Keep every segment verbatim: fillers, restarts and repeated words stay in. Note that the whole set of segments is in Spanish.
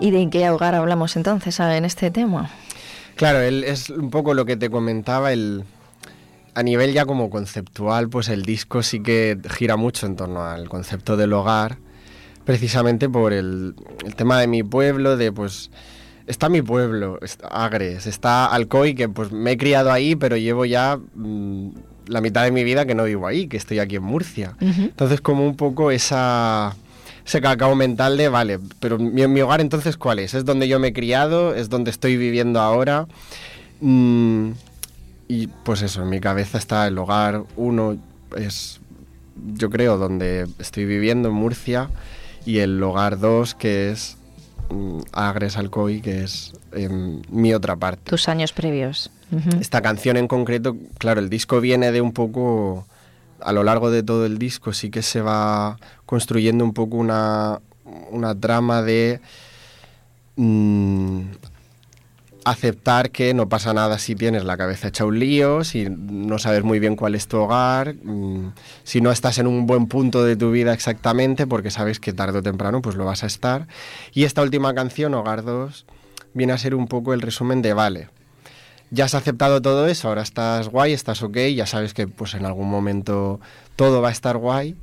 ¿Y de qué hogar hablamos entonces en este tema? Claro, él es un poco lo que te comentaba, el, a nivel ya como conceptual, pues el disco sí que gira mucho en torno al concepto del hogar, precisamente por el, el tema de mi pueblo, de pues... Está mi pueblo, está Agres, está Alcoy, que pues me he criado ahí, pero llevo ya mmm, la mitad de mi vida que no vivo ahí, que estoy aquí en Murcia. Uh-huh. Entonces como un poco esa, ese cacao mental de, vale, pero mi, mi hogar entonces ¿cuál es? ¿Es donde yo me he criado? ¿Es donde estoy viviendo ahora? Mm, y pues eso, en mi cabeza está el hogar uno, es yo creo donde estoy viviendo en Murcia, y el hogar dos que es... Agres, Alcoy, que es eh, mi otra parte. Tus años previos. Uh-huh. Esta canción en concreto, claro, el disco viene de un poco, a lo largo de todo el disco sí que se va construyendo un poco una, una trama de mmm, aceptar que no pasa nada si tienes la cabeza hecha un lío, si no sabes muy bien cuál es tu hogar, mmm, si no estás en un buen punto de tu vida exactamente, porque sabes que tarde o temprano pues lo vas a estar. Y esta última canción, Hogar dos, viene a ser un poco el resumen de, vale, ya has aceptado todo eso, ahora estás guay, estás ok, ya sabes que pues en algún momento todo va a estar guay.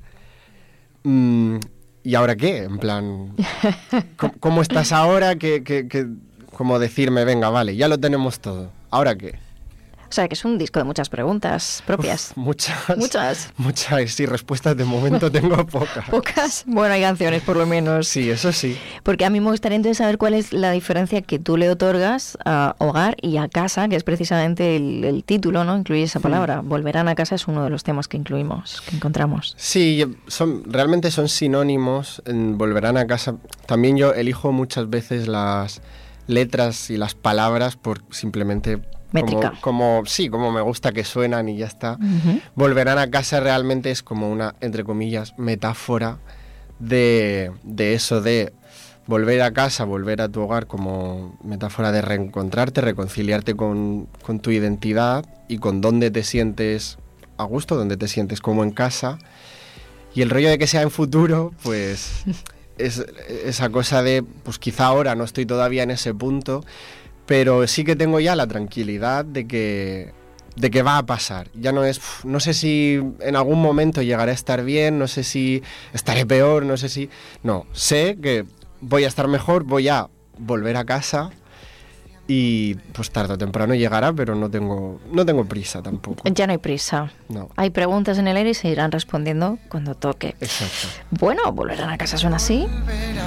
Mm, ¿y ahora qué? En plan, ¿cómo, cómo estás ahora? ¿Qué, qué, qué? Como decirme, venga, vale, ya lo tenemos todo, ¿ahora qué? O sea, que es un disco de muchas preguntas propias. Uf, muchas. Muchas. Muchas, sí, respuestas de momento tengo pocas. ¿Pocas? Bueno, hay canciones por lo menos. Sí, eso sí. Porque a mí me gustaría entonces saber cuál es la diferencia que tú le otorgas a hogar y a casa, que es precisamente el, el título, ¿no? Incluye esa palabra. Mm. Volverán a casa es uno de los temas que incluimos, que encontramos. Sí, son, realmente son sinónimos en volverán a casa. También yo elijo muchas veces las letras y las palabras por simplemente... Métrica. Como, como, sí, como me gusta que suenan y ya está. Uh-huh. Volverán a casa realmente es como una, entre comillas, metáfora de, de eso, de volver a casa, volver a tu hogar, como metáfora de reencontrarte, reconciliarte con, con tu identidad y con dónde te sientes a gusto, dónde te sientes como en casa. Y el rollo de que sea en futuro, pues es esa cosa de, pues quizá ahora no estoy todavía en ese punto, pero sí que tengo ya la tranquilidad de que, de que va a pasar. Ya no es, no sé si en algún momento llegaré a estar bien, no sé si estaré peor, no sé si... No, sé que voy a estar mejor, voy a volver a casa y pues tarde o temprano llegará, pero no tengo, no tengo prisa tampoco. Ya no hay prisa. No. Hay preguntas en el aire y se irán respondiendo cuando toque. Exacto. Bueno, volverán a casa suena así.